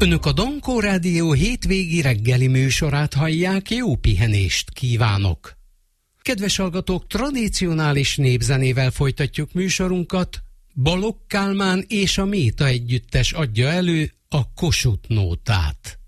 Önök a Dankó Rádió hétvégi reggeli műsorát hallják, jó pihenést kívánok! Kedves hallgatók, tradicionális népzenével folytatjuk műsorunkat. Balogh Kálmán és a Méta együttes adja elő a Kossuth nótát.